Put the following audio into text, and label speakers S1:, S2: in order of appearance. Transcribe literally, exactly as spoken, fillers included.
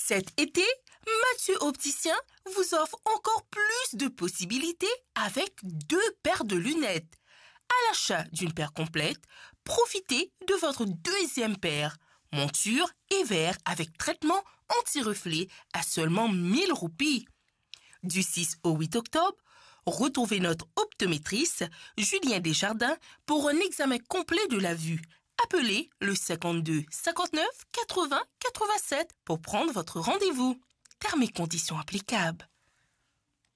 S1: Cet été, Mathieu Opticien vous offre encore plus de possibilités avec deux paires de lunettes. À l'achat d'une paire complète, profitez de votre deuxième paire, monture et verre avec traitement anti-reflet à seulement mille roupies. Du six au huit octobre, retrouvez notre optométriste Julien Desjardins pour un examen complet de la vue. Appelez le cinquante-deux cinquante-neuf quatre-vingts quatre-vingt-sept pour prendre votre rendez-vous. Termes et conditions applicables.